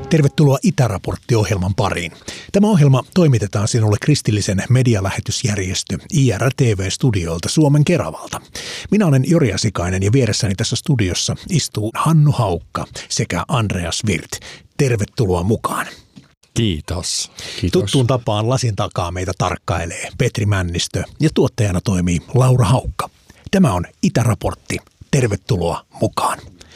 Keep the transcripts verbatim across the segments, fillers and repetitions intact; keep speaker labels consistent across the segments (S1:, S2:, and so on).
S1: Tervetuloa Itäraportti-ohjelman pariin. Tämä ohjelma toimitetaan sinulle kristillisen medialähetysjärjestö I R T V-studiolta Suomen Keravalta. Minä olen Jori Asikainen ja vieressäni tässä studiossa istuu Hannu Haukka sekä Andreas Wirth. Tervetuloa mukaan.
S2: Kiitos. Kiitos.
S1: Tuttuun tapaan lasin takaa meitä tarkkailee Petri Männistö ja tuottajana toimii Laura Haukka. Tämä on Itäraportti. Tervetuloa mukaan.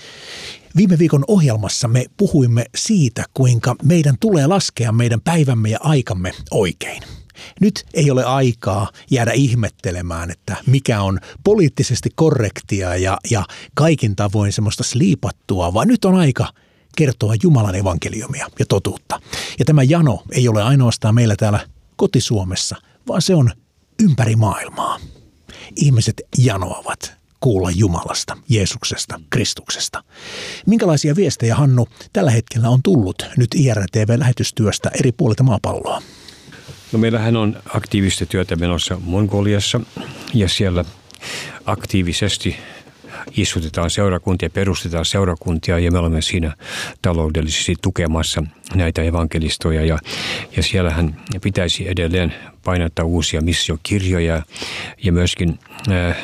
S1: Viime viikon ohjelmassa me puhuimme siitä, kuinka meidän tulee laskea meidän päivämme ja aikamme oikein. Nyt ei ole aikaa jäädä ihmettelemään, että mikä on poliittisesti korrektia ja, ja kaikin tavoin semmoista sliipattua, vaan nyt on aika kertoa Jumalan evankeliumia ja totuutta. Ja tämä jano ei ole ainoastaan meillä täällä koti-Suomessa, vaan se on ympäri maailmaa. Ihmiset janoavat kuulla Jumalasta, Jeesuksesta, Kristuksesta. Minkälaisia viestejä, Hannu, tällä hetkellä on tullut nyt I R T V-lähetystyöstä eri puolilta maapalloa?
S2: No meillähän on aktiivista työtä menossa Mongoliassa ja siellä aktiivisesti istutetaan seurakuntia, perustetaan seurakuntia ja me olemme siinä taloudellisesti tukemassa näitä evankelistoja ja, ja siellähän pitäisi edelleen painottaa uusia missiokirjoja ja myöskin äh,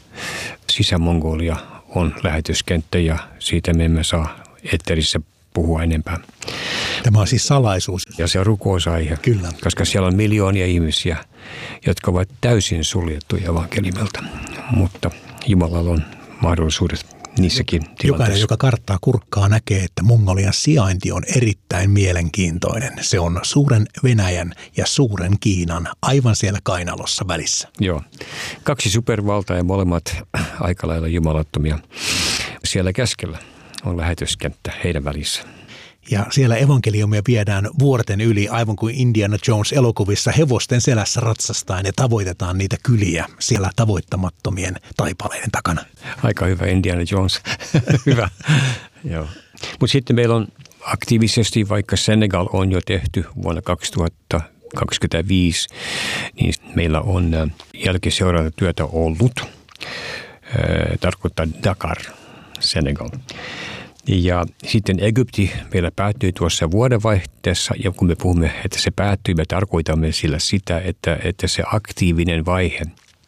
S2: Sisä-Mongolia on lähetyskenttä ja siitä me emme saa etterissä puhua enempää.
S1: Tämä on siis salaisuus.
S2: Ja se on rukousaihe,
S1: Kyllä.
S2: koska siellä on miljoonia ihmisiä, jotka ovat täysin suljettuja evankeliumilta, mutta Jumalalla on mahdollisuudet niissäkin tilanteissa.
S1: Jokainen, joka karttaa kurkkaa, näkee, että Mongolian sijainti on erittäin mielenkiintoinen. Se on suuren Venäjän ja suuren Kiinan aivan siellä kainalossa välissä.
S2: Joo. Kaksi supervaltaa ja molemmat aika lailla jumalattomia. Siellä keskellä on lähetyskenttä heidän välissä.
S1: Ja siellä evankeliumia viedään vuorten yli, aivan kuin Indiana Jones elokuvissa hevosten selässä ratsastaen ja tavoitetaan niitä kyliä siellä tavoittamattomien taipaleiden takana.
S2: Aika hyvä Indiana Jones. Hyvä. Joo. Mutta sitten meillä on aktiivisesti, vaikka Senegal on jo tehty vuonna kaksituhattakaksikymmentäviisi, niin meillä on jälkiseurantatyötä ollut. Tarkoittaa Dakar, Senegal. Ja sitten Egypti meillä päättyi tuossa vuodenvaihteessa, ja kun me puhumme, että se päättyi, me tarkoitamme sillä sitä, että, että se aktiivinen vaihe,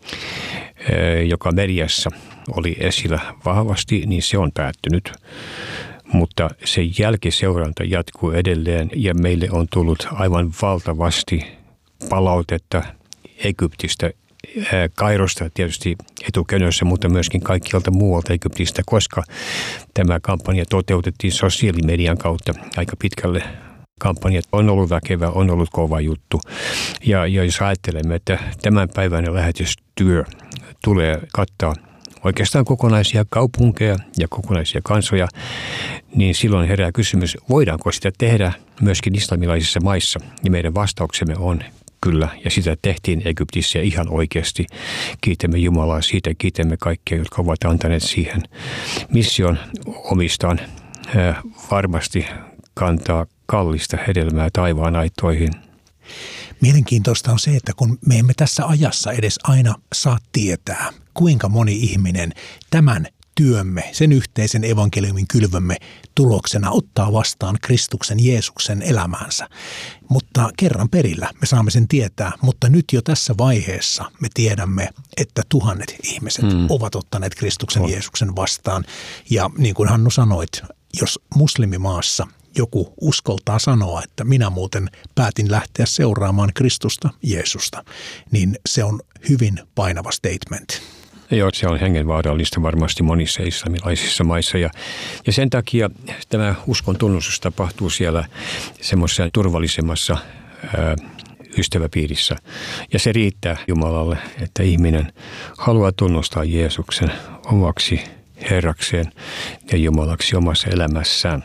S2: joka mediassa oli esillä vahvasti, niin se on päättynyt. Mutta se jälkiseuranta jatkuu edelleen, ja meille on tullut aivan valtavasti palautetta Egyptistä, Kairosta tietysti etukönössä, mutta myöskin kaikkialta muualta Egyptistä, koska tämä kampanja toteutettiin sosiaalimedian kautta aika pitkälle. Kampanjat on ollut väkevä, on ollut kova juttu. Ja, ja jos ajattelemme, että tämän päivän lähetystyö tulee kattaa oikeastaan kokonaisia kaupunkeja ja kokonaisia kansoja, niin silloin herää kysymys, voidaanko sitä tehdä myöskin islamilaisissa maissa? Ja meidän vastauksemme on kyllä, ja sitä tehtiin Egyptissä ihan oikeasti. Kiitämme Jumalaa siitä, kiitämme kaikkia, jotka ovat antaneet siihen mission omistaan. Varmasti kantaa kallista hedelmää taivaan aittoihin.
S1: Mielenkiintoista on se, että kun me emme tässä ajassa edes aina saa tietää, kuinka moni ihminen tämän työmme, sen yhteisen evankeliumin kylvömme tuloksena ottaa vastaan Kristuksen Jeesuksen elämäänsä. Mutta kerran perillä me saamme sen tietää, mutta nyt jo tässä vaiheessa me tiedämme, että tuhannet ihmiset mm. ovat ottaneet Kristuksen on. Jeesuksen vastaan. Ja niin kuin Hannu sanoit, jos muslimimaassa joku uskoltaa sanoa, että minä muuten päätin lähteä seuraamaan Kristusta, Jeesusta, niin se on hyvin painava statement.
S2: Joo, se on hengenvaarallista varmasti monissa islamilaisissa maissa ja, ja sen takia tämä uskon tunnustus tapahtuu siellä semmoisessa turvallisemmassa ää, ystäväpiirissä. Ja se riittää Jumalalle, että ihminen haluaa tunnustaa Jeesuksen omaksi Herrakseen ja Jumalaksi omassa elämässään.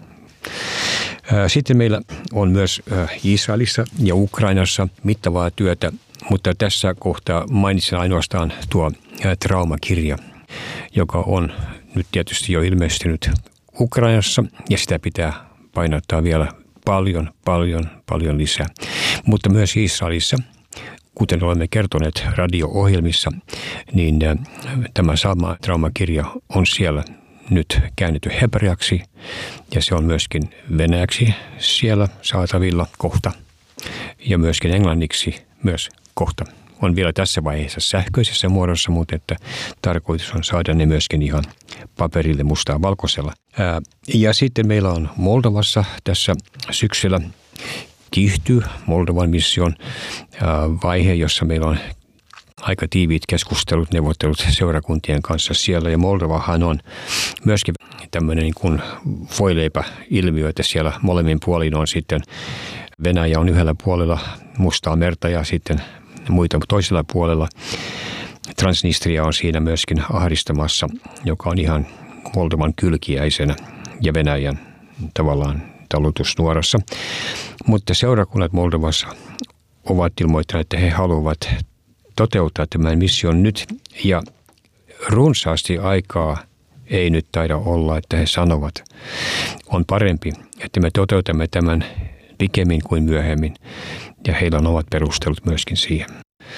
S2: Ää, sitten meillä on myös ää, Israelissa ja Ukrainassa mittavaa työtä, mutta tässä kohtaa mainitsen ainoastaan tuo traumakirja, joka on nyt tietysti jo ilmestynyt Ukrainassa ja sitä pitää painottaa vielä paljon, paljon, paljon lisää. Mutta myös Israelissa, kuten olemme kertoneet radio-ohjelmissa, niin tämä sama traumakirja on siellä nyt käännetty hebreaksi ja se on myöskin venäjäksi siellä saatavilla kohta ja myöskin englanniksi myös kohta. On vielä tässä vaiheessa sähköisessä muodossa, mutta että tarkoitus on saada ne myöskin ihan paperille mustaa valkoisella. Ää, ja sitten meillä on Moldovassa tässä syksyllä kiihtyy Moldovan mission ää, vaihe, jossa meillä on aika tiiviit keskustelut, neuvottelut seurakuntien kanssa siellä. Ja Moldovahan on myöskin tämmöinen niin kuin voileipä-ilmiö, että siellä molemmin puolin on sitten Venäjä on yhdellä puolella Mustaa merta ja sitten muita toisella puolella. Transnistria on siinä myöskin ahdistamassa, joka on ihan Moldovan kylkiäisenä ja Venäjän tavallaan talutusnuorassa. Mutta seurakunnat Moldovassa ovat ilmoittaneet, että he haluavat toteuttaa tämän mission nyt ja runsaasti aikaa ei nyt taida olla, että he sanovat, on parempi, että me toteutamme tämän pikemmin kuin myöhemmin ja heillä on ovat perustelut myöskin siihen.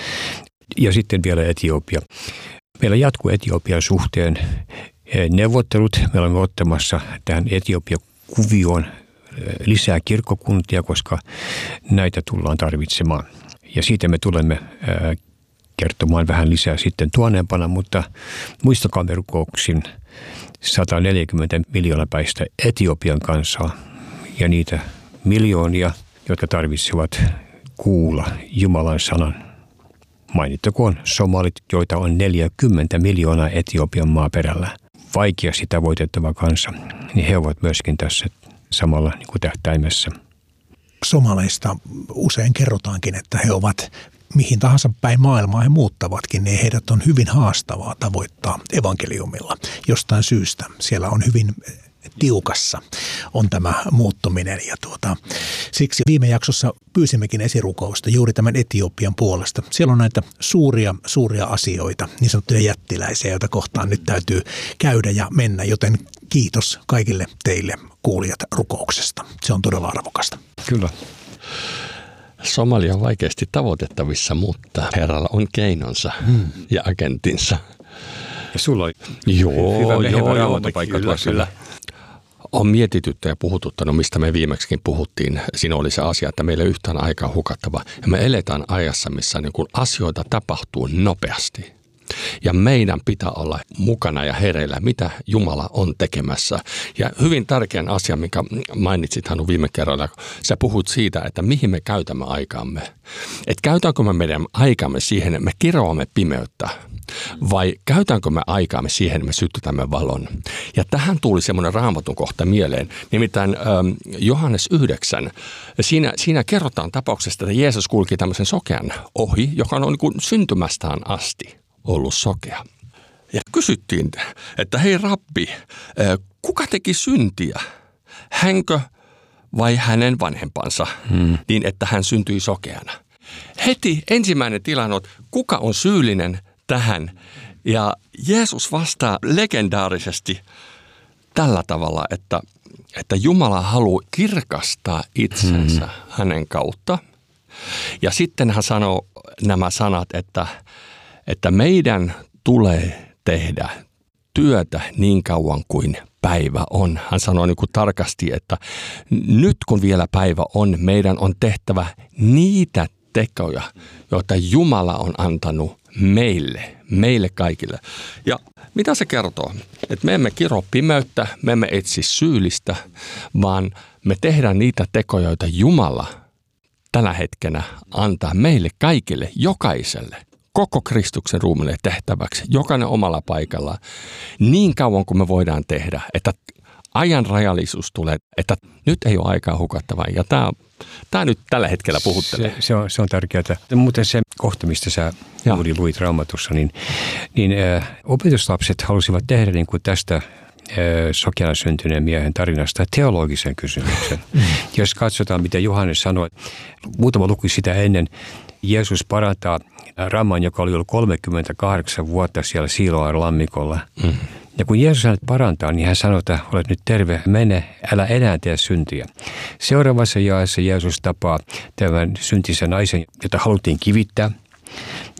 S2: Ja sitten vielä Etiopia. Meillä jatkuu Etiopian suhteen neuvottelut. Me olemme ottamassa tähän Etiopia-kuvioon lisää kirkkokuntia, koska näitä tullaan tarvitsemaan. Ja siitä me tulemme kertomaan vähän lisää sitten tuonneempana, mutta muistakaamme rukouksin sata neljäkymmentä miljoonapäistä Etiopian kansaa ja niitä miljoonia, jotka tarvitsevat kuulla Jumalan sanan. Mainittakoon somalit, joita on neljäkymmentä miljoonaa Etiopian maaperällä. Vaikeasti tavoitettava kansa, niin he ovat myöskin tässä samalla niin kuin tähtäimessä.
S1: Somaleista usein kerrotaankin, että he ovat mihin tahansa päin maailmaa he muuttavatkin, niin heidät on hyvin haastavaa tavoittaa evankeliumilla jostain syystä. Siellä on hyvin tiukassa on tämä muuttuminen ja tuota, siksi viime jaksossa pyysimmekin esirukousta juuri tämän Etiopian puolesta. Siellä on näitä suuria, suuria asioita, niin sanottuja jättiläisiä, joita kohtaan nyt täytyy käydä ja mennä, joten kiitos kaikille teille kuulijat rukouksesta. Se on todella arvokasta.
S2: Kyllä.
S3: Somalia on vaikeasti tavoitettavissa, mutta Herralla on keinonsa hmm. ja agentinsa.
S2: Ja sulla on
S3: joo,
S2: hyvä
S3: joo, joo,
S2: paikka
S3: kyllä,
S2: tuossa.
S3: Kyllä. On mietityttä ja puhututtanut, mistä me viimeksikin puhuttiin. Siinä oli se asia, että meillä ei yhtään aikaa hukattava. Ja me eletään ajassa, missä niin kun asioita tapahtuu nopeasti. Ja meidän pitää olla mukana ja hereillä, mitä Jumala on tekemässä. Ja hyvin tärkeän asian, mikä mainitsit Hannu viime kerralla, sä puhut siitä, että mihin me käytämme aikaamme. Että käytänkö me meidän aikaamme siihen, että me kiroamme pimeyttä, vai käytänkö me aikaamme siihen, että me sytytämme valon. Ja tähän tuli semmoinen Raamatun kohta mieleen, nimittäin ähm, Johannes yhdeksän. Siinä, siinä kerrotaan tapauksesta, että Jeesus kulki tämmöisen sokean ohi, joka on niin kuin syntymästään asti ollut sokea. Ja kysyttiin, että hei rabbi, kuka teki syntiä? Hänkö vai hänen vanhempansa, hmm. niin että hän syntyi sokeana? Heti ensimmäinen tilanne on, kuka on syyllinen tähän? Ja Jeesus vastaa legendaarisesti tällä tavalla, että, että Jumala haluaa kirkastaa itsensä hmm. hänen kautta. Ja sitten hän sanoo nämä sanat, että että meidän tulee tehdä työtä niin kauan kuin päivä on. Hän sanoi niin kuin tarkasti, että nyt kun vielä päivä on, meidän on tehtävä niitä tekoja, joita Jumala on antanut meille, meille kaikille. Ja mitä se kertoo? Että me emme kiro pimeyttä, me emme etsi syyllistä, vaan me tehdään niitä tekoja, joita Jumala tällä hetkenä antaa meille kaikille, jokaiselle. Koko Kristuksen ruumille tehtäväksi, jokainen omalla paikalla, niin kauan kuin me voidaan tehdä, että ajan rajallisuus tulee, että nyt ei ole aikaa hukattavaa. Ja tämä, tämä nyt tällä hetkellä puhuttelee.
S2: Se, se, on, se on tärkeää. Muuten se kohta, mistä sä juuri luit Raamatussa, niin, niin äh, opetuslapset halusivat tehdä niin kuin tästä äh, sokeana syntyneen miehen tarinasta teologisen kysymyksen. Mm. Jos katsotaan, mitä Johannes sanoi, muutama luku sitä ennen, Jeesus parantaa Raman, joka oli ollut kolmekymmentäkahdeksan vuotta siellä Siloan lammikolla. Mm. Ja kun Jeesus hänet parantaa, niin hän sanoo, että olet nyt terve, mene, älä enää tee syntiä. Seuraavassa jaessa Jeesus tapaa tämän syntisen naisen, jota haluttiin kivittää.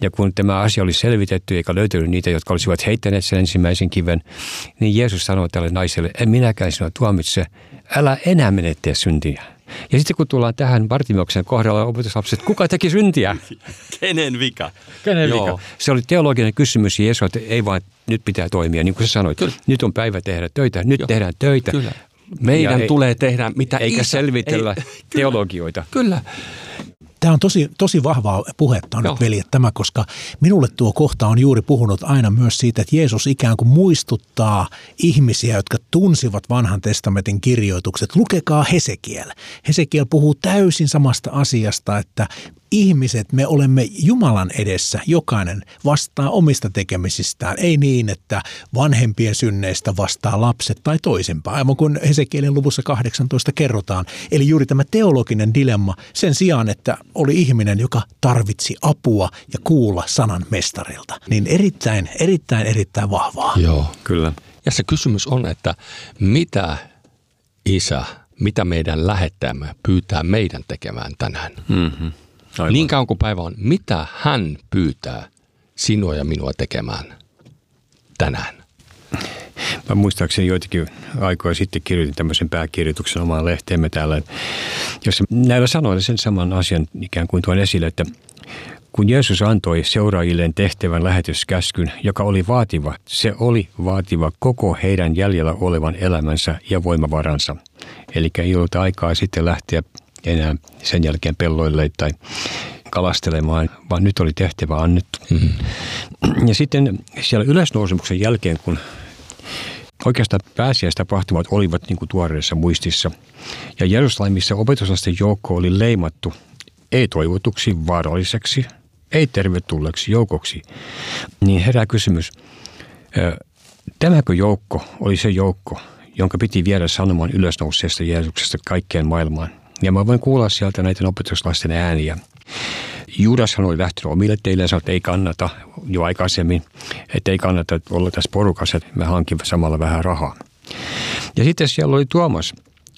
S2: Ja kun tämä asia oli selvitetty eikä löytynyt niitä, jotka olisivat heittäneet sen ensimmäisen kiven, niin Jeesus sanoi tälle naiselle, en minäkään sinua tuomitse, älä enää mene tee syntiä. Ja sitten kun tullaan tähän Bartimeuksen kohdalla opetuslapset, kuka teki syntiä?
S3: Kenen vika?
S2: Kenen vika? Se oli teologinen kysymys ja Jeesus, että ei vaan, nyt pitää toimia. Niin kuin sä sanoit, Kyllä. nyt on päivä tehdä töitä, nyt Joo. tehdään töitä.
S3: Kyllä. Meidän
S2: ja
S3: tulee ei, tehdä mitä
S2: eikä
S3: isä,
S2: selvitellä
S3: ei,
S2: teologioita.
S3: Kyllä.
S1: Tämä on tosi, tosi vahvaa puhetta on nyt, veljet, tämä, koska minulle tuo kohta on juuri puhunut aina myös siitä, että Jeesus ikään kuin muistuttaa ihmisiä, jotka tunsivat vanhan testamentin kirjoitukset. Lukekaa Hesekiel. Hesekiel puhuu täysin samasta asiasta, että ihmiset, me olemme Jumalan edessä, jokainen vastaa omista tekemisistään. Ei niin, että vanhempien synneistä vastaa lapset tai toisinpäin, aivan kuin Hesekielin luvussa kahdeksantoista kerrotaan. Eli juuri tämä teologinen dilemma sen sijaan, että oli ihminen, joka tarvitsi apua ja kuulla sanan mestarilta. Niin erittäin, erittäin, erittäin vahvaa.
S3: Joo,
S2: kyllä.
S3: Ja se kysymys on, että mitä isä, mitä meidän lähettäjämme pyytää meidän tekemään tänään?
S2: Mm-hmm.
S3: Aivan. Niin kauan kuin päivä on, mitä hän pyytää sinua ja minua tekemään tänään?
S2: Mä muistaakseni joitakin aikoja sitten kirjoitin tämmöisen pääkirjoituksen omaan lehteemme täällä, jossa näillä sanoilla sen saman asian ikään kuin tuon esille, että kun Jeesus antoi seuraajilleen tehtävän lähetyskäskyn, joka oli vaativa, se oli vaativa koko heidän jäljellä olevan elämänsä ja voimavaransa. Eli ei ollut aikaa sitten lähteä enää sen jälkeen pelloille tai kalastelemaan, vaan nyt oli tehtävä annettu. Mm-hmm. Ja sitten siellä ylösnousemuksen jälkeen, kun oikeastaan pääsiäistapahtumat olivat niin kuin tuoreessa muistissa, ja Jerusalemissa opetuslasten joukko oli leimattu ei-toivotuksi, vaaralliseksi, ei-tervetulleeksi joukoksi, niin herää kysymys, tämäkö joukko oli se joukko, jonka piti viedä sanomaan ylösnouseesta Jeesuksesta kaikkeen maailmaan? Ja mä voin kuulla sieltä näiden opetuslasten ääniä. Judashan oli lähtenyt omille teille ja sanoi, että ei kannata jo aikaisemmin, että ei kannata olla tässä porukassa, että me hankimme samalla vähän rahaa. Ja sitten siellä oli Tuomas.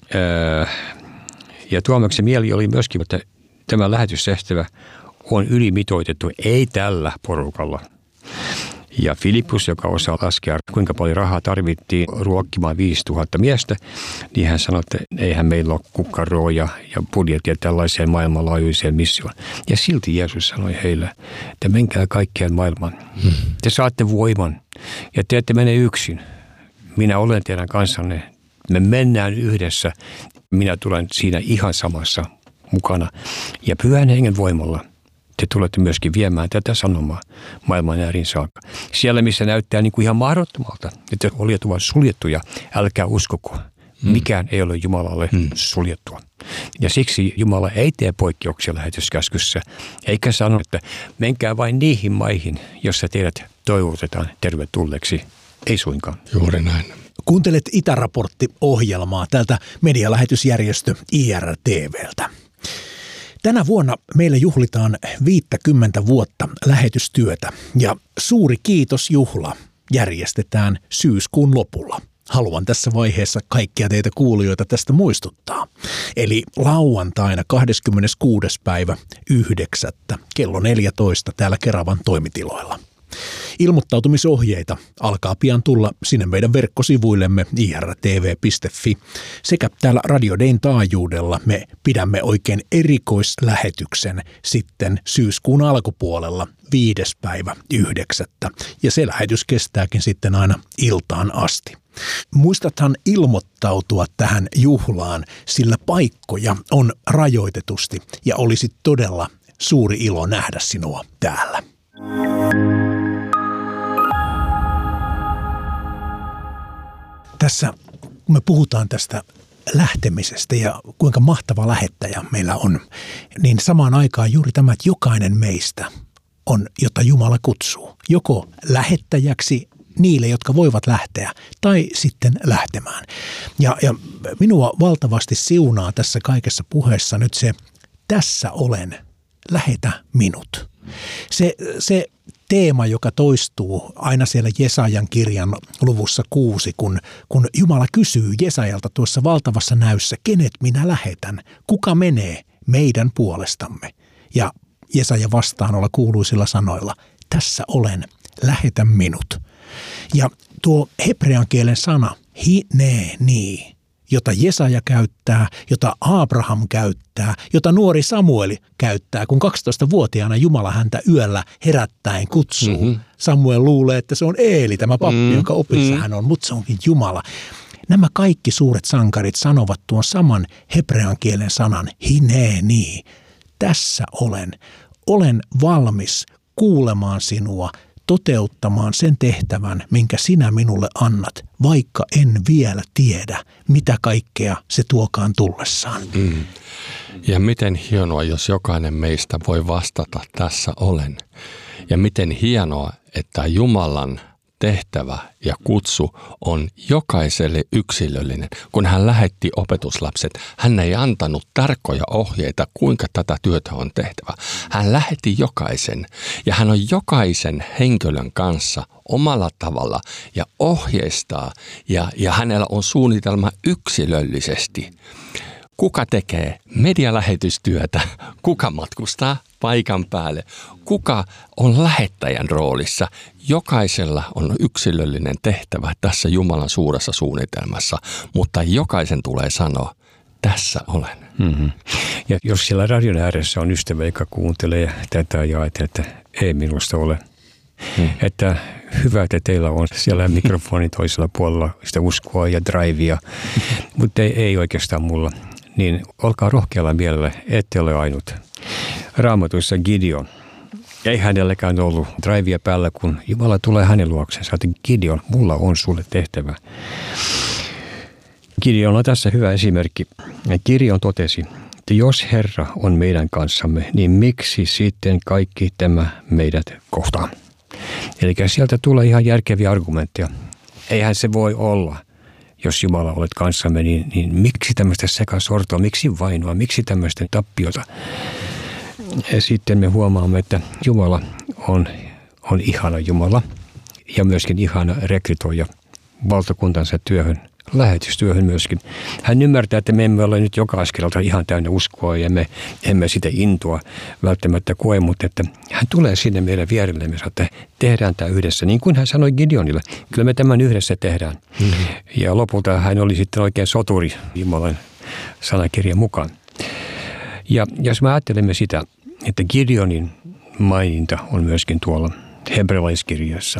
S2: Ja Tuomaksen mieli oli myöskin, että tämä lähetystehtävä on ylimitoitettu, ei tällä porukalla. Ja Filippus, joka osaa laskea, kuinka paljon rahaa tarvittiin ruokkimaan viisituhatta miestä, niin hän sanoi, että eihän meillä ole kukkaroa ja, ja budjettia tällaiseen maailmanlaajuiseen missioon. Ja silti Jeesus sanoi heille, että menkää kaikkeen maailmaan. Hmm. Te saatte voiman ja te ette mene yksin. Minä olen teidän kanssanne. Me mennään yhdessä. Minä tulen siinä ihan samassa mukana. Ja Pyhän Hengen voimalla te tulette myöskin viemään tätä sanomaa maailman äärin saakka. Siellä, missä näyttää niin kuin ihan mahdottomalta, että oljet ovat suljettuja, älkää uskoko. Mikään ei ole Jumalalle hmm. suljettua. Ja siksi Jumala ei tee poikkeuksia lähetyskäskyssä, eikä sano, että menkää vain niihin maihin, jossa teidät toivotetaan tervetulleeksi. Ei suinkaan.
S3: Juuri näin.
S1: Kuuntelet Itäraportti-ohjelmaa tältä medialähetysjärjestö I R T V:ltä. Tänä vuonna meillä juhlitaan viittäkymmentä vuotta lähetystyötä ja suuri kiitosjuhla järjestetään syyskuun lopulla. Haluan tässä vaiheessa kaikkia teitä kuulijoita tästä muistuttaa. Eli lauantaina kahdeskymmeneskuudes päivä yhdeksättä kello neljätoista täällä Keravan toimitiloilla. Ilmoittautumisohjeita alkaa pian tulla sinne meidän verkkosivuillemme i r t v piste f i sekä täällä Radio Dayn taajuudella me pidämme oikein erikoislähetyksen sitten syyskuun alkupuolella viides päivä yhdeksättä ja se lähetys kestääkin sitten aina iltaan asti. Muistathan ilmoittautua tähän juhlaan, sillä paikkoja on rajoitetusti ja olisi todella suuri ilo nähdä sinua täällä. Tässä kun me puhutaan tästä lähtemisestä ja kuinka mahtava lähettäjä meillä on, niin samaan aikaan juuri tämä, että jokainen meistä on, jota Jumala kutsuu, joko lähettäjäksi niille, jotka voivat lähteä, tai sitten lähtemään. Ja, ja minua valtavasti siunaa tässä kaikessa puheessa nyt se, tässä olen, lähetä minut. Se, se teema, joka toistuu aina siellä Jesajan kirjan luvussa kuusi, kun, kun Jumala kysyy Jesajalta tuossa valtavassa näyssä, kenet minä lähetän, kuka menee meidän puolestamme. Ja Jesaja vastaanolla kuuluisilla sanoilla, tässä olen, lähetä minut. Ja tuo hebrean kielen sana, hineni, jota Jesaja käyttää, jota Abraham käyttää, jota nuori Samueli käyttää, kun kaksitoistavuotiaana Jumala häntä yöllä herättäen kutsuu. Mm-hmm. Samuel luulee, että se on Eeli, tämä pappi, mm-hmm. jonka opissa hän on, mutta se onkin Jumala. Nämä kaikki suuret sankarit sanovat tuon saman hebrean kielen sanan, hineni, tässä olen, olen valmis kuulemaan sinua, toteuttamaan sen tehtävän, minkä sinä minulle annat, vaikka en vielä tiedä, mitä kaikkea se tuokaan tullessaan. Mm.
S3: Ja miten hienoa, jos jokainen meistä voi vastata, tässä olen. Ja miten hienoa, että Jumalan tehtävä ja kutsu on jokaiselle yksilöllinen. Kun hän lähetti opetuslapset, hän ei antanut tarkkoja ohjeita, kuinka tätä työtä on tehtävä. Hän lähetti jokaisen ja hän on jokaisen henkilön kanssa omalla tavalla ja ohjeistaa ja, ja hänellä on suunnitelma yksilöllisesti. Kuka tekee medialähetystyötä, kuka matkustaa paikan päälle, kuka on lähettäjän roolissa. Jokaisella on yksilöllinen tehtävä tässä Jumalan suuressa suunnitelmassa, mutta jokaisen tulee sanoa, tässä olen.
S2: Mm-hmm. Ja jos siellä radion ääressä on ystävä, joka kuuntelee tätä ja ajattelee, että ei minusta ole, hmm. että hyvä, että teillä on siellä mikrofonin toisella puolella sitä uskoa ja drivea, mutta ei, ei oikeastaan mulla. Niin olkaa rohkealla mielellä, ette ole ainut. Raamatuissa Gideon. Ei hänelläkään ollut drivea päällä, kun Jumala tulee hänen luokseen. Sä Gideon, mulla on sulle tehtävä. Gideon on tässä hyvä esimerkki. Gideon totesi, että jos Herra on meidän kanssamme, niin miksi sitten kaikki tämä meidät kohtaa? Eli sieltä tulee ihan järkeviä argumentteja. Eihän se voi olla. Jos Jumala olet kanssamme, niin, niin miksi tämmöistä sekasortoa, miksi vainoa, miksi tämmöistä tappiota? Ja sitten me huomaamme, että Jumala on, on ihana Jumala ja myöskin ihana rekrytoija valtakuntansa työhön, lähetystyöhön myöskin. Hän ymmärtää, että me emme ole nyt joka askelalta ihan täynnä uskoa ja me emme sitä intoa välttämättä koe, mutta että hän tulee sinne meidän vierelle ja me sanoo, että tehdään tämä yhdessä. Niin kuin hän sanoi Gideonille, kyllä me tämän yhdessä tehdään. Mm-hmm. Ja lopulta hän oli sitten oikein soturi Jumalan sanakirjan mukaan. Ja jos me ajattelemme sitä, että Gideonin maininta on myöskin tuolla hebrealaiskirjassa.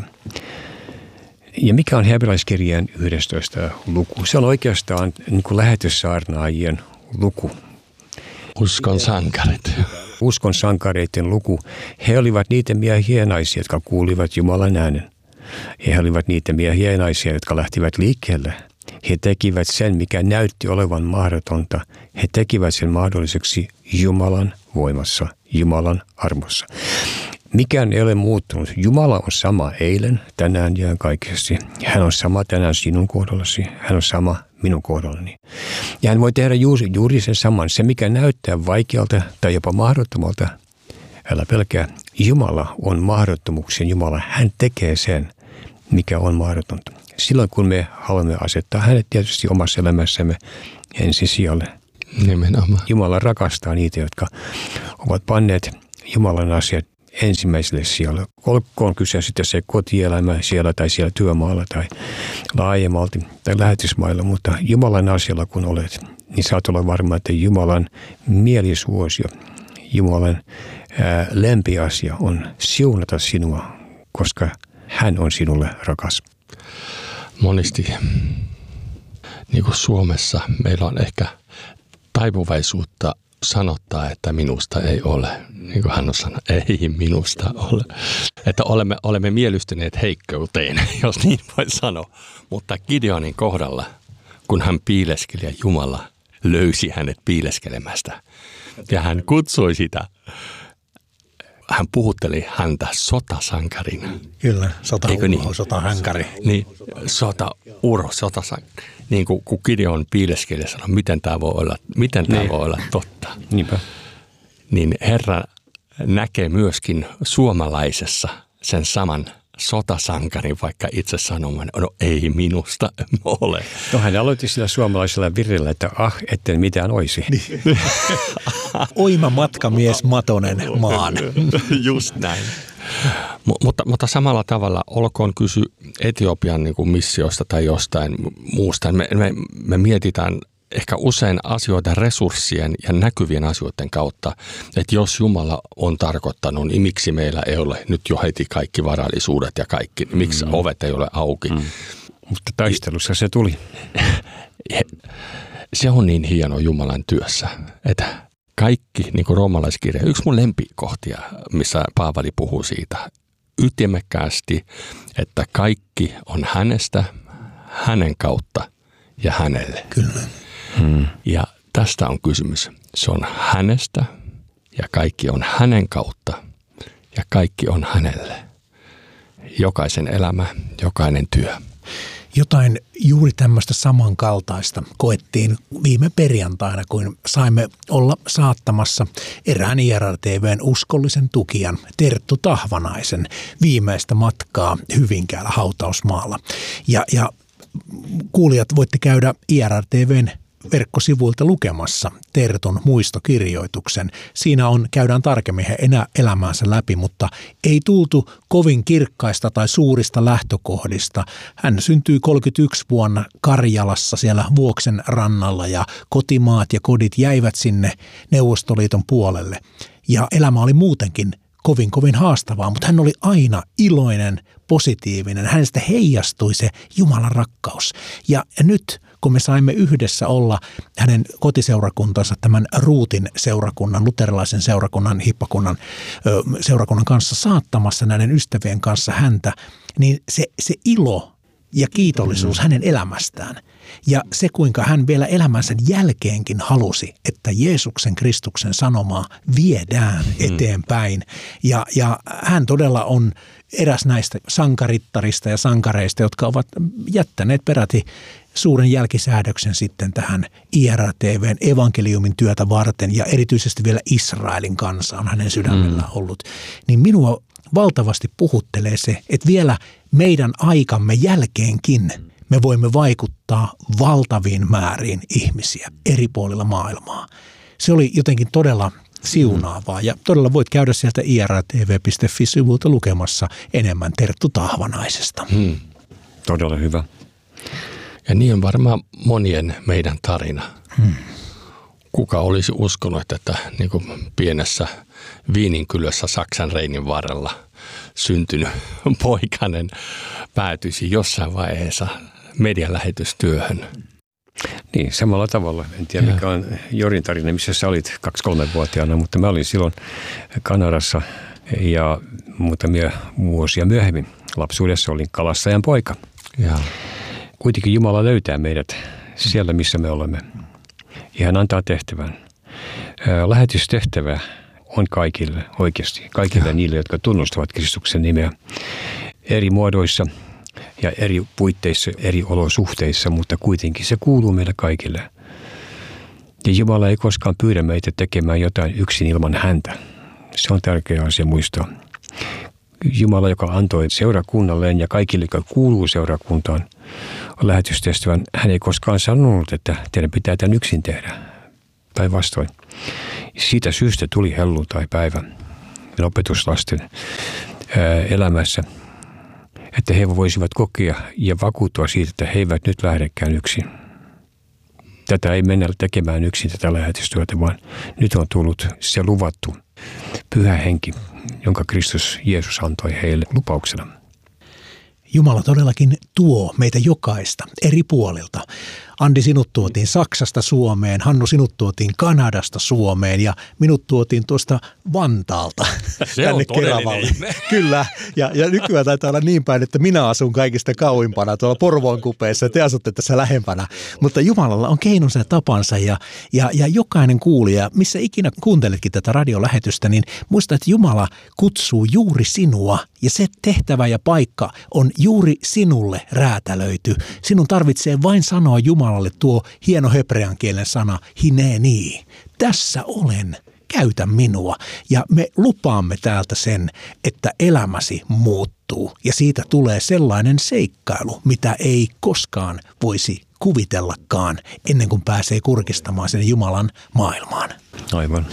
S2: Ja mikä on hebrealaiskirjan yhdestoista luku? Se on oikeastaan niin kuin lähetyssaarnaajien luku.
S3: Uskon sankarit.
S2: Uskon sankareiden luku. He olivat niitä miehiä ja naisia, jotka kuulivat Jumalan äänen. He olivat niitä miehiä ja naisia, jotka lähtivät liikkeelle. He tekivät sen, mikä näytti olevan mahdotonta. He tekivät sen mahdolliseksi Jumalan voimassa, Jumalan armossa. Mikään ei ole muuttunut. Jumala on sama eilen, tänään ja kaikessa. Hän on sama tänään sinun kohdallasi. Hän on sama minun kohdallani. Ja hän voi tehdä juuri, juuri sen saman. Se, mikä näyttää vaikealta tai jopa mahdottomalta, älä pelkää. Jumala on mahdottomuuksien Jumala. Hän tekee sen, mikä on mahdotonta. Silloin, kun me haluamme asettaa hänet tietysti omassa elämässämme ensisijalle.
S3: Nimenomaan.
S2: Jumala rakastaa niitä, jotka ovat panneet Jumalan asiat ensimmäiselle sijalle. Olkoon kyse sitten se kotielämä siellä tai siellä työmaalla tai laajemmalti tai lähetysmailla, mutta Jumalan asialla kun olet, niin saat olla varma, että Jumalan mielisuosio, Jumalan ää, lempiasia on siunata sinua, koska hän on sinulle rakas.
S3: Monesti, niin kuin Suomessa, meillä on ehkä taipuvaisuutta sanottaa, että minusta ei ole. Niin kuin hän on sanonut, ei minusta ole. Että olemme, olemme miellystyneet heikkouteen, jos niin voi sanoa. Mutta Gideonin kohdalla, kun hän piileskeli ja Jumala löysi hänet piileskelemästä. Ja hän kutsui sitä, hän puhutteli häntä sotasankarina.
S1: Kyllä, sotauro,
S3: niin?
S1: sotahänkari.
S3: Niin, sotauro, sotasankari. Niin kuin kun Gideon piileskeli ja sanoi, miten tämä voi olla, miten tämä
S2: niin.
S3: voi olla totta.
S2: Niinpä.
S3: Niin Herra näkee myöskin suomalaisessa sen saman sotasankarin, vaikka itse sanomaan, no ei minusta ole.
S2: No hän aloitti sillä suomalaisella virrellä, että ah, etten mitään oisi. Niin.
S1: Oima matkamies Matonen maan.
S3: Just näin. M- mutta, mutta samalla tavalla, olkoon kysy Etiopian niin kuin missiosta tai jostain muusta, me, me, me mietitään ehkä usein asioita resurssien ja näkyvien asioiden kautta, että jos Jumala on tarkoittanut, niin miksi meillä ei ole nyt jo heti kaikki varallisuudet ja kaikki, niin miksi mm. ovet ei ole auki. Mm.
S2: Mutta taistelussa se tuli.
S3: Se on niin hieno Jumalan työssä, että kaikki, niin kuin roomalaiskirja, yksi mun lempikohtia, missä Paavali puhuu siitä ytimekkäästi, että kaikki on hänestä, hänen kautta ja hänelle.
S1: Kyllä.
S3: Hmm. Ja tästä on kysymys. Se on hänestä ja kaikki on hänen kautta ja kaikki on hänelle. Jokaisen elämä, jokainen työ.
S1: Jotain juuri tämmöistä samankaltaista koettiin viime perjantaina, kun saimme olla saattamassa erään I R T V:n uskollisen tukijan Terttu Tahvanaisen viimeistä matkaa Hyvinkäällä hautausmaalla. Ja, ja kuulijat voitte käydä I R T V:n verkkosivuilta lukemassa Tertun muistokirjoituksen. Siinä on, käydään tarkemmin enää elämäänsä läpi, mutta ei tultu kovin kirkkaista tai suurista lähtökohdista. Hän syntyi kolmekymmentäyksi vuonna Karjalassa siellä Vuoksen rannalla ja kotimaat ja kodit jäivät sinne Neuvostoliiton puolelle. Ja elämä oli muutenkin kovin, kovin haastavaa, mutta hän oli aina iloinen, positiivinen. Hänestä heijastui se Jumalan rakkaus. Ja, ja nyt kun me saimme yhdessä olla hänen kotiseurakuntansa, tämän Ruutin seurakunnan, luterilaisen seurakunnan, hippakunnan ö, seurakunnan kanssa saattamassa näiden ystävien kanssa häntä, niin se, se ilo ja kiitollisuus hänen elämästään ja se, kuinka hän vielä elämänsä jälkeenkin halusi, että Jeesuksen Kristuksen sanomaa viedään eteenpäin. Ja, ja hän todella on eräs näistä sankarittarista ja sankareista, jotka ovat jättäneet peräti suuren jälkisäädöksen sitten tähän I R T V:n evankeliumin työtä varten ja erityisesti vielä Israelin kansa on hänen sydämellään ollut. Niin minua valtavasti puhuttelee se, että vielä meidän aikamme jälkeenkin me voimme vaikuttaa valtaviin määriin ihmisiä eri puolilla maailmaa. Se oli jotenkin todella siunaavaa ja todella voit käydä sieltä I R T V piste fi-sivulta lukemassa enemmän Terttu Tahvanaisesta.
S2: Hmm. Todella hyvä.
S3: Ja niin on varmaan monien meidän tarina. Hmm. Kuka olisi uskonut, että niin kuin pienessä Viininkylössä Saksan Reinin varrella syntynyt poikainen päätyisi jossain vaiheessa medialähetystyöhön.
S2: Niin, samalla tavalla. En tiedä, mikä on Jorin tarina, missä sä olit kaksi-kolmevuotiaana, mutta mä olin silloin Kanadassa ja muutamia vuosia myöhemmin lapsuudessa olin kalastajan poika.
S3: Ja.
S2: Kuitenkin Jumala löytää meidät siellä, missä me olemme. Ja hän antaa tehtävän. Lähetystehtävä on kaikille oikeasti, kaikille ja. niille, jotka tunnustavat Kristuksen nimeä eri muodoissa ja eri puitteissa, eri olosuhteissa, mutta kuitenkin se kuuluu meille kaikille. Ja Jumala ei koskaan pyydä meitä tekemään jotain yksin ilman häntä. Se on tärkeä asia muistaa. Jumala, joka antoi seurakunnalleen ja kaikille, jotka kuuluu seurakuntaan, lähetystehtävän, hän ei koskaan sanonut, että teidän pitää tämän yksin tehdä. Päinvastoin. Siitä syystä tuli helluntai-päivä opetuslasten elämässä, että he voisivat kokea ja vakuuttua siitä, että he eivät nyt lähdekään yksin. Tätä ei mennä tekemään yksin tätä lähetystyötä, vaan nyt on tullut se luvattu pyhä henki, jonka Kristus Jeesus antoi heille lupauksena.
S1: Jumala todellakin tuo meitä jokaista eri puolilta. Andi, sinut tuotiin Saksasta Suomeen, Hannu, sinut tuotiin Kanadasta Suomeen ja minut tuotiin tuosta Vantaalta
S3: se
S1: tänne Keravalle. Kyllä, ja, ja nykyään taitaa olla niin päin, että minä asun kaikista kauimpana tuolla Porvoon kupeessa ja te asutte tässä lähempänä. Mutta Jumalalla on keinonsa ja tapansa ja, ja, ja jokainen kuulija, missä ikinä kuunteletkin tätä radiolähetystä, niin muista, että Jumala kutsuu juuri sinua ja se tehtävä ja paikka on juuri sinulle räätälöity. Sinun tarvitsee vain sanoa Jumalalle tuo hieno hebrean kielen sana hineni. Tässä olen, käytä minua. Ja me lupaamme täältä sen, että elämäsi muuttuu. Ja siitä tulee sellainen seikkailu, mitä ei koskaan voisi kuvitellakaan ennen kuin pääsee kurkistamaan sen Jumalan maailmaan.
S2: Aivan.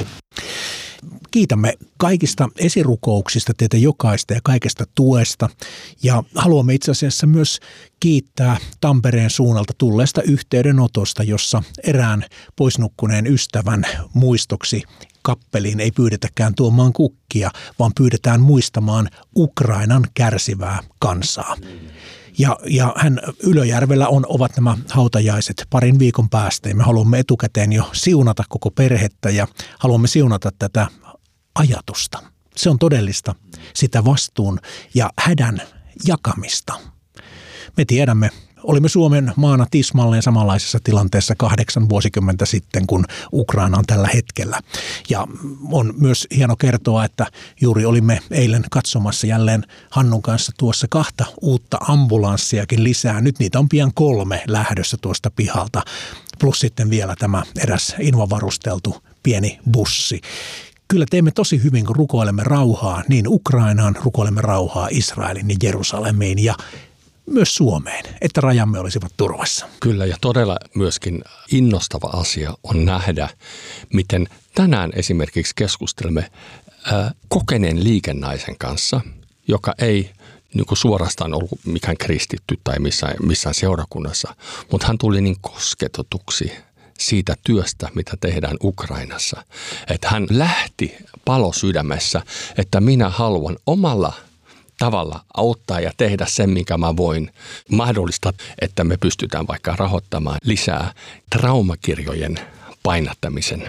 S1: Kiitämme kaikista esirukouksista teitä jokaista ja kaikesta tuesta ja haluamme itse asiassa myös kiittää Tampereen suunnalta tulleesta yhteydenotosta, jossa erään poisnukkuneen ystävän muistoksi kappeliin ei pyydetäkään tuomaan kukkia, vaan pyydetään muistamaan Ukrainan kärsivää kansaa. Ja, ja hän Ylöjärvellä on, ovat nämä hautajaiset parin viikon päästä ja me haluamme etukäteen jo siunata koko perhettä ja haluamme siunata tätä ajatusta. Se on todellista sitä vastuun ja hädän jakamista. Me tiedämme, olimme Suomen maana tismalleen samanlaisessa tilanteessa kahdeksan vuosikymmentä sitten kuin Ukraina on tällä hetkellä. Ja on myös hieno kertoa, että juuri olimme eilen katsomassa jälleen Hannun kanssa tuossa kahta uutta ambulanssiakin lisää. Nyt niitä on pian kolme lähdössä tuosta pihalta, plus sitten vielä tämä eräs invavarusteltu pieni bussi. Kyllä teemme tosi hyvin, kun rukoilemme rauhaa niin Ukrainaan, rukoilemme rauhaa Israelin ja Jerusalemiin ja myös Suomeen, että rajamme olisivat turvassa.
S3: Kyllä, ja todella myöskin innostava asia on nähdä, miten tänään esimerkiksi keskustelemme ää, kokeneen liikennaisen kanssa, joka ei niin kuin suorastaan ollut mikään kristitty tai missään, missään seurakunnassa, mutta hän tuli niin kosketetuksi siitä työstä, mitä tehdään Ukrainassa. Että hän lähti palo sydämessä, että minä haluan omalla tavalla auttaa ja tehdä sen, minkä mä voin mahdollista, että me pystytään vaikka rahoittamaan lisää traumakirjojen painattamisen.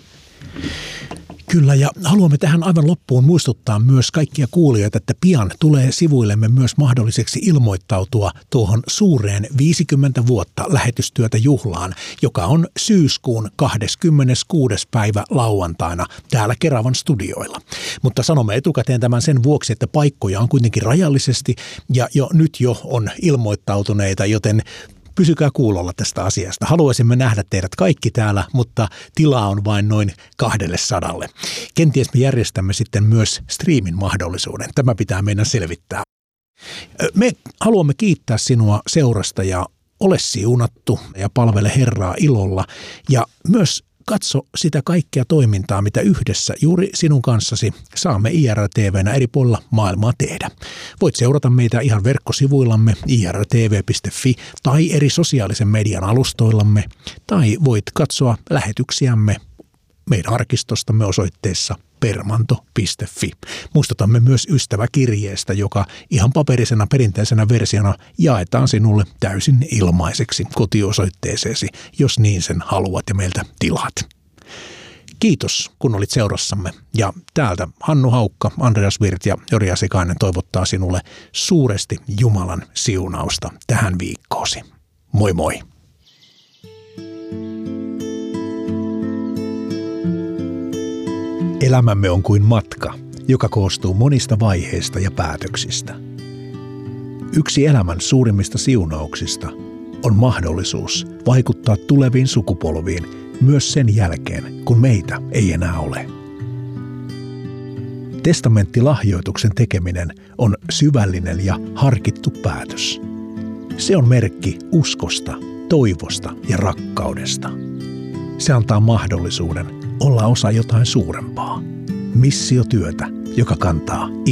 S1: Kyllä, ja haluamme tähän aivan loppuun muistuttaa myös kaikkia kuulijoita, että pian tulee sivuillemme myös mahdolliseksi ilmoittautua tuohon suureen viisikymmentä vuotta lähetystyötä juhlaan, joka on syyskuun kahdeskymmeneskuudes päivä lauantaina täällä Keravan studioilla. Mutta sanomme etukäteen tämän sen vuoksi, että paikkoja on kuitenkin rajallisesti ja jo nyt jo on ilmoittautuneita, joten pysykää kuulolla tästä asiasta. Haluaisimme nähdä teidät kaikki täällä, mutta tilaa on vain noin kahdelle sadalle. Kenties me järjestämme sitten myös striimin mahdollisuuden. Tämä pitää meidän selvittää. Me haluamme kiittää sinua seurasta ja ole siunattu ja palvele Herraa ilolla ja myös katso sitä kaikkea toimintaa, mitä yhdessä juuri sinun kanssasi saamme I R T V:nä eri puolilla maailmaa tehdä. Voit seurata meitä ihan verkkosivuillamme i r t v piste f i tai eri sosiaalisen median alustoillamme, tai voit katsoa lähetyksiämme meidän arkistostamme osoitteessa permanto piste f i. Muistutamme myös ystäväkirjeestä, joka ihan paperisena perinteisenä versiona jaetaan sinulle täysin ilmaiseksi kotiosoitteeseesi, jos niin sen haluat ja meiltä tilaat. Kiitos, kun olit seurassamme. Ja täältä Hannu Haukka, Andreas Wirth ja Jori Asikainen toivottaa sinulle suuresti Jumalan siunausta tähän viikkoosi. Moi moi! Elämämme on kuin matka, joka koostuu monista vaiheista ja päätöksistä. Yksi elämän suurimmista siunauksista on mahdollisuus vaikuttaa tuleviin sukupolviin myös sen jälkeen, kun meitä ei enää ole. Testamenttilahjoituksen tekeminen on syvällinen ja harkittu päätös. Se on merkki uskosta, toivosta ja rakkaudesta. Se antaa mahdollisuuden olla osa jotain suurempaa, missiotyötä, joka kantaa